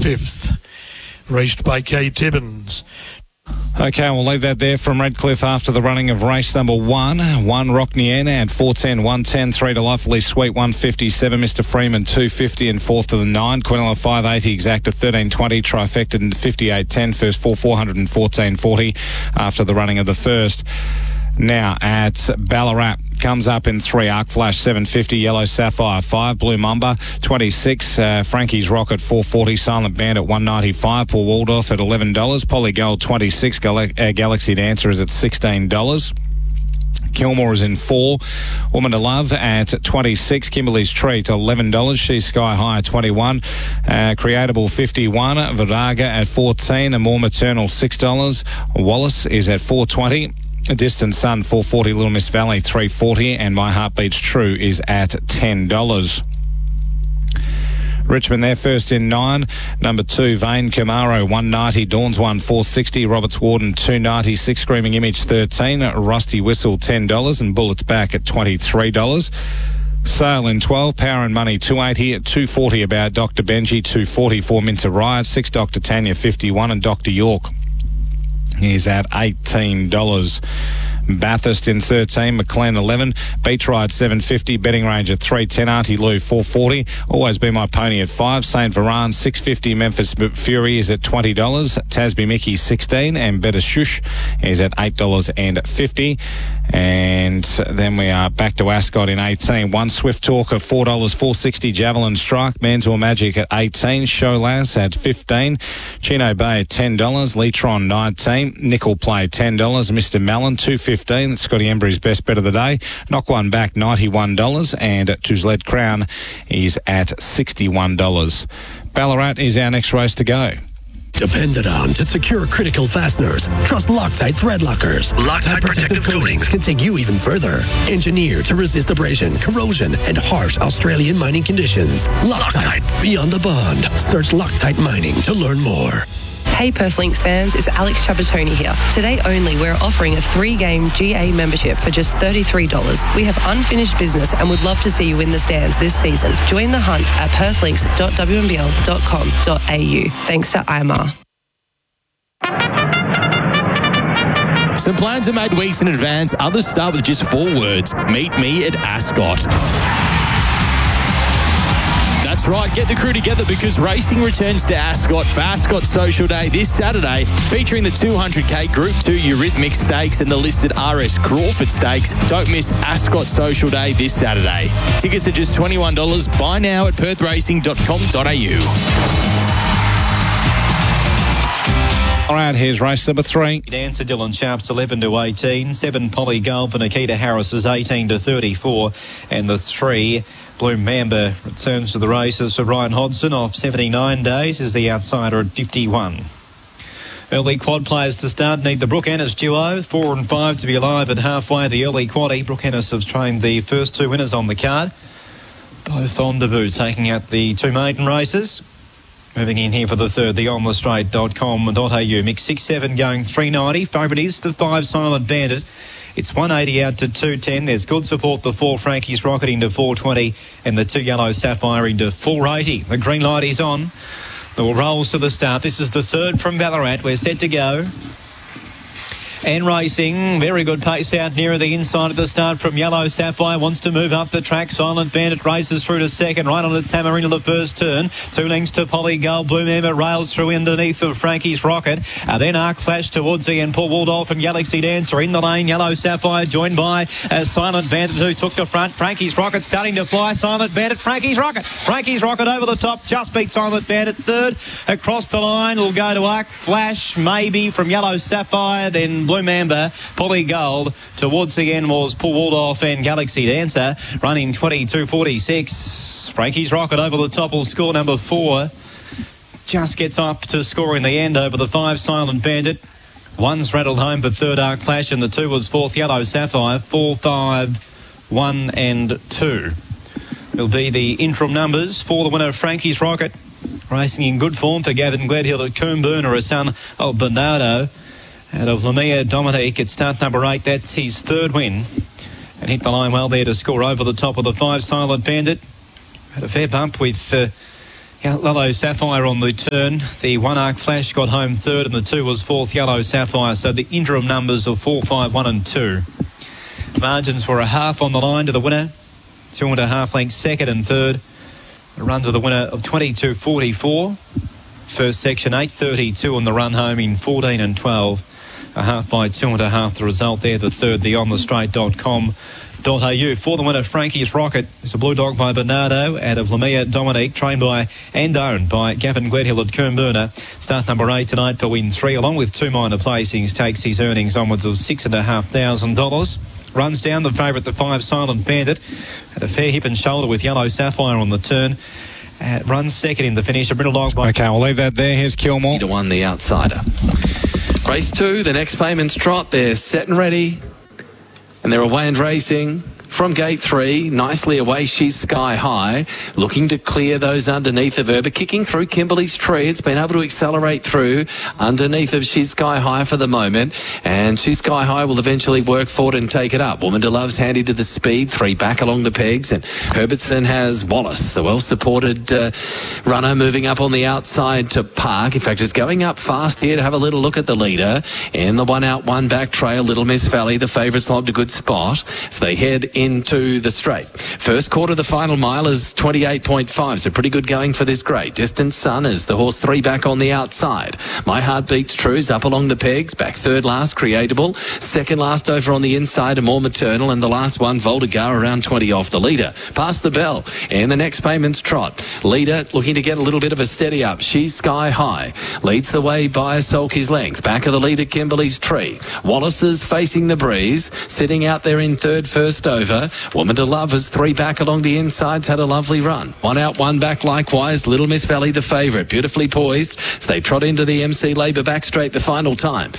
5th. Raced by Kay Tibbins. Okay, we'll leave that there from Redcliffe after the running of race number 1. 1 Rockniana at 4.10, 1.10, 3 Delightfully Sweet, 1.57, Mr. Freeman 2.50 and 4th to the 9. Quinella 5.80, Exacta 13.20, Trifecta 58.10, first 400 14.40 after the running of the first. Now at Ballarat, comes up in 3, Arc Flash 7.50, Yellow Sapphire 5, Blue Mamba 26, Frankie's Rocket 4.40, Silent Band at 1.95, Paul Waldorf at $11, Polly Gold 26, Galaxy Dancer is at $16. Kilmore is in 4. Woman to Love at 26. Kimberly's Treat $11. She's Sky High at 21. Creatable 51. Viraga at 14. And More Maternal $6. Wallace is at 4.20. Distant Sun 4.40. Little Miss Valley 3.40. And My Heart Beats True is at $10. Richmond there first in 9. Number 2, Vane Camaro 190. Dawn's One 460. Roberts Warden 296. Screaming Image 13. Rusty Whistle $10 and Bullets Back at $23. Sale in 12. Power and Money 280 at 240. About Dr. Benji 240 for Minter Riot 6. Dr. Tanya 51 and Dr. York is at $18. Bathurst in 13, McLean 11, Beach Ride 7.50, Betting Range at 3.10, Auntie Lou 4.40, Always Be My Pony at 5, St. Veran 6.50, Memphis Fury is at $20, Tasby Mickey 16, and Better Shush is at $8.50. And then we are back to Ascot in 18. 1 Swift Talker $4, 4.60, Javelin Strike, Mantor Magic at 18, Show Lass at 15, Chino Bay at $10, Leitron 19, Nickel Play $10, Mr. Mellon 2.50. That's Scotty Embry's best bet of the day. Knock One Back $91 and Tuzled Crown is at $61. Ballarat is our next race to go. Depended on to secure critical fasteners. Trust Loctite thread lockers. Loctite protective coatings can take you even further. Engineered to resist abrasion, corrosion, and harsh Australian mining conditions. Loctite, beyond the bond. Search Loctite Mining to learn more. Hey Perth Lynx fans, it's Alex Trapattoni here. Today only, we're offering a 3-game GA membership for just $33. We have unfinished business and would love to see you in the stands this season. Join the hunt at perthlinks.wnbl.com.au. Thanks to IMAR. Some plans are made weeks in advance, others start with just 4 words. Meet me at Ascot. That's right, get the crew together because racing returns to Ascot for Ascot Social Day this Saturday, featuring the 200k Group 2 Eurythmics Stakes and the listed RS Crawford Stakes. Don't miss Ascot Social Day this Saturday. Tickets are just $21. Buy now at perthracing.com.au. All right, here's race number 3. Dancer Dylan Sharp's 11 to 18. 7 Polly Gold for Nikita Harris is 18 to 34. And the 3 Blue Mamba returns to the races for Ryan Hodson off 79 days as the outsider at 51. Early quad players to start need the Brooke Ennis duo. 4 and 5 to be alive at halfway. The early quaddie. Brooke Ennis has trained the first 2 winners on the card. Both on debut, taking out the 2 maiden races. Moving in here for the third, the onthestraight.com.au. Mix 6-7 going 390. Favourite is the 5 Silent Bandit. It's 180 out to 210. There's good support. The 4 Frankie's Rocket into 420 and the 2 Yellow Sapphire into 480. The green light is on. The rolls to the start. This is the third from Ballarat. We're set to go. And racing, very good pace out nearer the inside of the start from Yellow Sapphire. Wants to move up the track. Silent Bandit races through to second, right on its hammer into the first turn. 2 lengths to Polly Gold. Blue Member rails through underneath of Frankie's Rocket. Then Arc Flash to Woodsy and Paul Waldorf and Galaxy Dancer in the lane. Yellow Sapphire joined by Silent Bandit who took the front. Frankie's Rocket starting to fly. Silent Bandit, Frankie's Rocket. Frankie's Rocket over the top. Just beat Silent Bandit third. Across the line will go to Arc Flash maybe from Yellow Sapphire. Then Blue Mamba, Polly Gold towards the end was Paul Waldorf and Galaxy Dancer running 22.46. Frankie's Rocket over the top will score number 4. Just gets up to score in the end over the 5 Silent Bandit. 1's rattled home for third Arc Flash and the 2 was 4th Yellow Sapphire. 4, 5, 1 and 2 will be the interim numbers for the winner Frankie's Rocket. Racing in good form for Gavin Gledhill at Coomboon, or a son of Bernardo. Out of Lamia Dominique at start number 8, that's his 3rd win. And hit the line well there to score over the top of the 5 Silent Bandit. Had a fair bump with Yellow Sapphire on the turn. The 1 Arc Flash got home third and the 2 was fourth, Yellow Sapphire. So the interim numbers of 4, 5, 1 and 2. Margins were a half on the line to the winner. 2.5 lengths second and third. A run to the winner of 22.44. First section 8.32 on the run home in 14 and 12. A half by 2.5 the result there. The third, the onthestraight.com.au. For the winner, Frankie's Rocket. It's a blue dog by Bernardo out of Lamia Dominique, trained by and owned by Gavin Gledhill at Coomboona. Start number 8 tonight for win 3, along with 2 minor placings, takes his earnings onwards of $6,500. Runs down the favourite, the 5 Silent Bandit. Had a fair hip and shoulder with Yellow Sapphire on the turn. Runs second in the finish. A Brindle Dog by... Okay, we'll leave that there. Here's Kilmore. To 1, the outsider. Race 2, the next payment's trot. They're set and ready. And they're away and racing. From gate 3, nicely away, She's Sky High, looking to clear those underneath of her, but kicking through Kimberley's Tree. It's been able to accelerate through underneath of She's Sky High for the moment, and She's Sky High will eventually work forward and take it up. Woman to Love's handy to the speed, 3 back along the pegs, and Herbertson has Wallace, the well-supported runner, moving up on the outside to Park. In fact, is going up fast here to have a little look at the leader. In the 1 out, 1 back trail, Little Miss Valley, the favourites lobbed a good spot, so they head into the straight. First quarter, the final mile is 28.5, so pretty good going for this grade. Distant Sun is the horse 3 back on the outside. My Heart Beats True's up along the pegs, back third last, Creatable. Second last over on the inside, a More Maternal, and the last one, Voldegar, around 20 off the leader. Past the bell, and the next payment's trot. Leader looking to get a little bit of a steady up. She's Sky High. Leads the way by a Sulky's length. Back of the leader, Kimberley's Tree. Wallace is facing the breeze, sitting out there in third, first over. Woman to Love is 3 back along the insides, had a lovely run. 1 out, 1 back likewise. Little Miss Valley, the favourite, beautifully poised. So they trot into the MC Labour back straight the final time.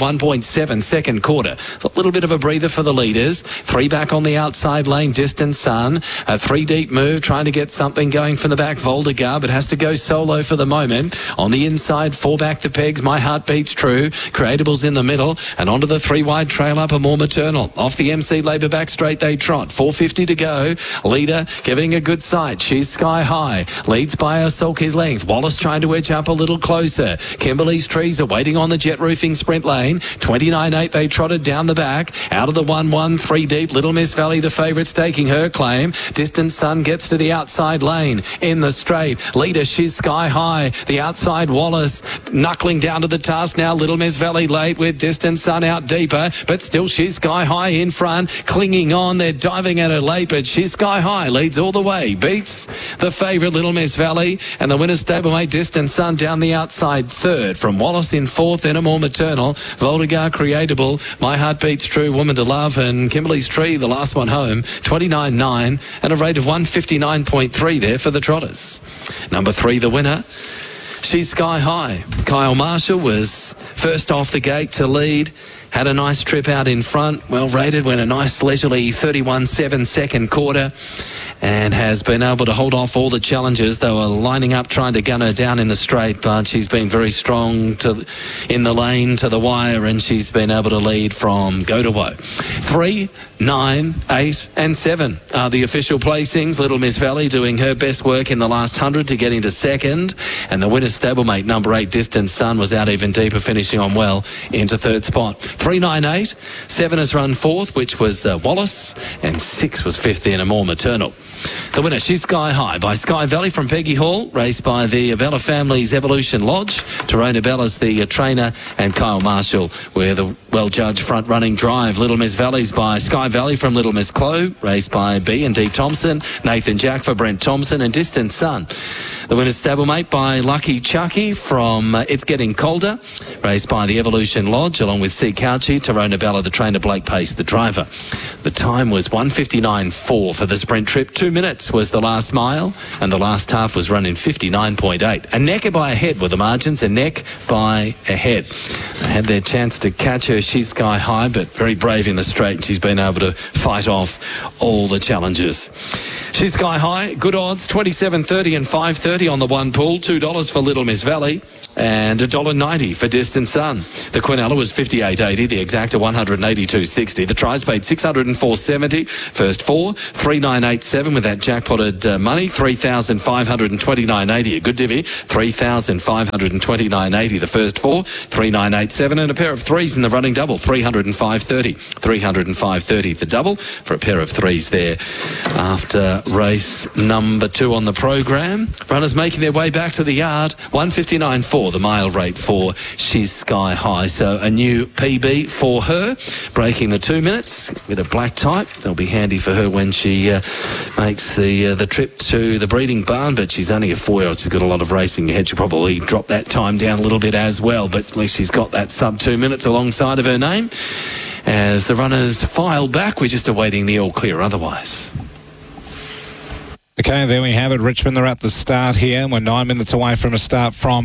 31.7 second quarter. A little bit of a breather for the leaders. 3 back on the outside lane, Distant Sun. A 3 deep move, trying to get something going from the back, Voldegar, but has to go solo for the moment. On the inside, 4 back the pegs, My Heart Beats True. Creatable's in the middle, and onto the 3 wide trail up, a More Maternal. Off the MC Labour back straight they trot. 4.50 to go. Leader giving a good sight. She's Sky High. Leads by a Sulky's length. Wallace trying to edge up a little closer. Kimberley's Trees are waiting on the jet roofing sprint lane. 29.8 they trotted down the back. Out of the 1-1, 3 deep. Little Miss Valley, the favourite's taking her claim. Distant Sun gets to the outside lane. In the straight. Leader, She's Sky High. The outside Wallace knuckling down to the task now. Little Miss Valley late with Distant Sun out deeper, but still She's Sky High in front. Clinging on. They're diving at her late, but She's Sky High leads all the way. Beats the favourite Little Miss Valley, and the winner's stablemate Distant Sun down the outside third. From Wallace in fourth, then a More Maternal. Voldegar, Creatable, My Heart Beats True, Woman to Love, and Kimberley's Tree, the last one home. 29.9 and a rate of 159.3 there for the trotters. Number 3, the winner, She's Sky High. Kyle Marshall was first off the gate to lead. Had a nice trip out in front, well rated, went a nice leisurely 31.7 second quarter, and has been able to hold off all the challengers. They were lining up trying to gun her down in the straight, but she's been very strong in the lane to the wire, and she's been able to lead from go to woe. 3, 9, 8 and 7 are the official placings. Little Miss Valley doing her best work in the last 100 to get into second, and the winner's stablemate number 8 Distant Sun was out even deeper, finishing on well into third spot. 3, 9, 8. 7 has run fourth, which was Wallace, and 6 was fifth in a More Maternal. The winner, She's Sky High by Sky Valley from Peggy Hall, raced by the Bella family's Evolution Lodge. Tyrone Bella's the trainer, and Kyle Marshall with the well-judged front-running drive. Little Miss Valley's by Sky Valley from Little Miss Chloe, raced by B&D Thompson, Nathan Jack for Brent Thompson, and Distant Sun. The winner's stablemate by Lucky Chucky from It's Getting Colder, raced by the Evolution Lodge, along with C. Couchy, Tyrone Bella, the trainer, Blake Pace, the driver. The time was 1:59.4 for the sprint trip. 2 minutes was the last mile, and the last half was run in 59.8. A neck by a head were the margins, a neck by a head. They had their chance to catch her, She's Sky High, but very brave in the straight, and she's been able to fight off all the challenges. She's Sky High, good odds, 27.30 and 5.30 on the one pool, $2 for Little Miss Valley, and $1.90 for Distant Sun. The Quinella was 58.80, the Exacta 182.60. The tries paid 604.70. First 4, 3987 with with that jackpotted money, $3,529.80. A good divvy, $3,529.80. The first four, $3,987, and a pair of threes in the running double, $305.30. $305.30 the double for a pair of threes there after race number 2 on the program. Runners making their way back to the yard. 159.4 the mile rate for She's Sky High. So a new PB for her, breaking the 2 minutes with a black type. That'll be handy for her when she makes the trip to the breeding barn, but she's only a 4-year-old. She's got a lot of racing ahead. She'll probably drop that time down a little bit as well, but at least she's got that sub 2 minutes alongside of her name. As the runners file back, we're just awaiting the all clear otherwise. Okay, there we have it. Richmond, they're at the start here. We're 9 minutes away from a start from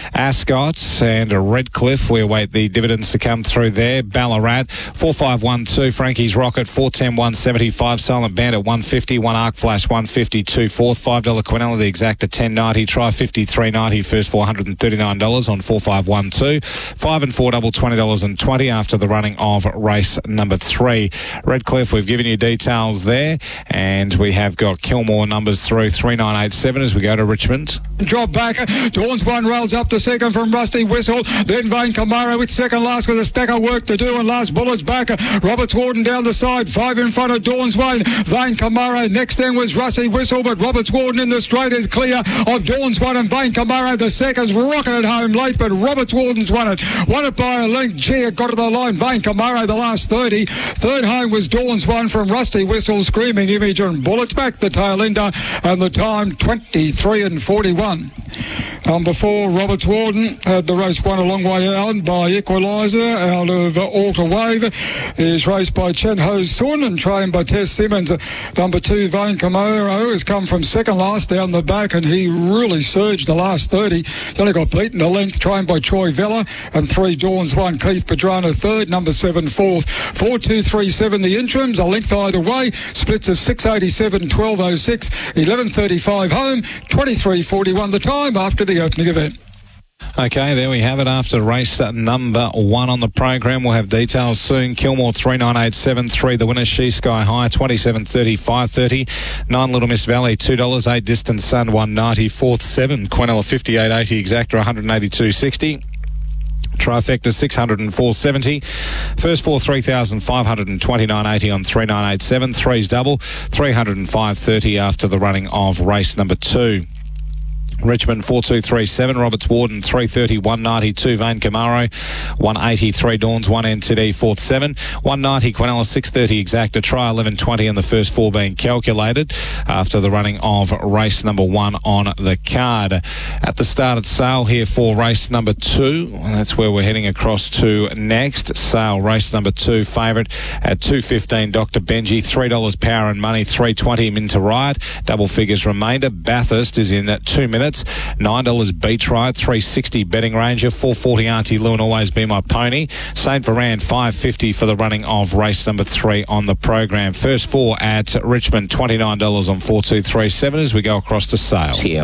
Ascot and Redcliffe. We await the dividends to come through there. Ballarat, 4-5-1-2. Frankie's Rocket, 4-10-175. Silent Bandit, 150. One Arc Flash, 152. Fourth, $5 Quinella, the exacta, 10.90. Try 53.90. First, $439 on 4-5-1-2. 5 and 4 double, $20.20 after the running of race number 3. Redcliffe, we've given you details there, and we have got Kilmore numbers through 3987 as we go to Richmond. Drop back. Dawn's One rails up to second from Rusty Whistle. Then Vane Kamara with second last with a stack of work to do, and last Bullet's back. Roberts Warden down the side. 5 in front of Dawn's One. Vane Kamara. Next then was Rusty Whistle, but Roberts Warden in the straight is clear of Dawn's One and Vane Kamara. The seconds rocketed home late, but Roberts Warden's won it. Won it by a length. Gee, got to the line. Vane Kamara the last 30. Third home was Dawn's One from Rusty Whistle, Screaming Image, and Bullets back the tail ender, and the time 23 and 41. Number 4, Roberts Warden, had the race won a long way out by Equaliser out of Alter Wave. Is raced by Chen Ho Sun and trained by Tess Simmons. Number 2, Vane Kamara, has come from second last down the back, and he really surged the last 30. He's only got beaten a length, trained by Troy Vella. And 3, Dawn's One, Keith Pedrano third. Number 7, fourth. 4, 2, 3, 7, the interims, a length either way. Splits of 6.87, 12.06, 11.35 home, 23.41 the time after the opening event. Okay, there we have it after race number 1 on the program. We'll have details soon. Kilmore 3987.3. The winner, She Sky High, 27.30, 5.30. 9 Little Miss Valley, $2. 8 Distant Sun, 190. 4th 7 Quinella 58.80. Exacta 182.60. Trifecta 604.70. First 4 $3,529.80 on 3987. Threes double 305.30 after the running of race number 2. Richmond 4237, Roberts Warden 330, 192, Vane Camaro 183, Dawns 1 NTD 4th 7, 190 Quinella 630 exacta, try 1120 and the first 4 being calculated after the running of race number 1 on the card. At the start at Sale here for race number 2, that's where we're heading across to next. Sale race number 2 favourite at $2.15 Dr. Benji, $3 Power and Money, $3.20 Minter Riot, double figures remainder. Bathurst is in at 2 minutes. $9 Beach Ride, $3.60 Betting Ranger, $4.40 Auntie Lou and Always Be My Pony. St. Veran, $5.50 for the running of race number 3 on the program. First 4 at Richmond, $29 on 4237 as we go across to Sale. Here.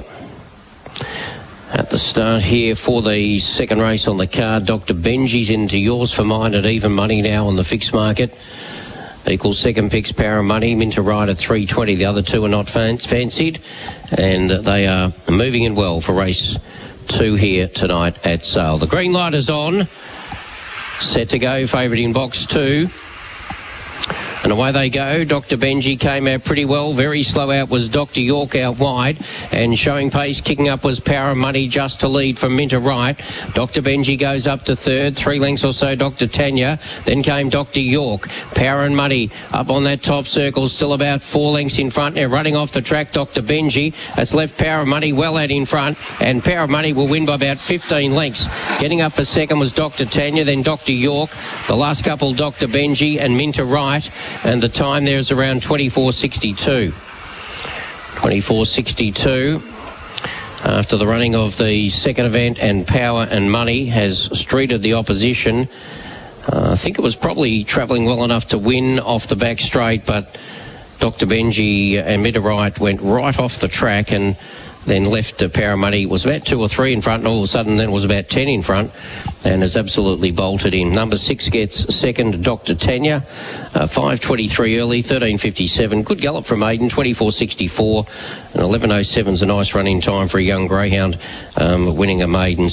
At the start here for the second race on the card, Dr. Benji's into Yours for Mine at even money now on the fixed market. Equals second picks, Power and Money, Minter Ride at $3.20. The other two are not fancied, and they are moving in well for race 2 here tonight at Sale. The green light is on. Set to go, favourite in box 2. And away they go. Dr. Benji came out pretty well. Very slow out was Dr. York out wide. And showing pace, kicking up was Power and Money just to lead from Minter Right. Dr. Benji goes up to third. 3 lengths or so, Dr. Tanya. Then came Dr. York. Power and Money up on that top circle. Still about 4 lengths in front. Now running off the track, Dr. Benji. That's left Power and Money well out in front. And Power and Money will win by about 15 lengths. Getting up for second was Dr. Tanya. Then Dr. York. The last couple, Dr. Benji and Minter Right. And the time there is around 24.62. 24.62 after the running of the second event, and Power and Money has streeted the opposition. I think it was probably travelling well enough to win off the back straight, but Dr. Benji and Minter Right went right off the track, and then left Paramoney, was about 2 or 3 in front, and all of a sudden then was about 10 in front, and has absolutely bolted in. Number 6 gets second, Dr. Tanya, 5.23 early, 13.57. Good gallop from Maiden, 24.64, and 11.07's a nice running time for a young greyhound winning a maiden.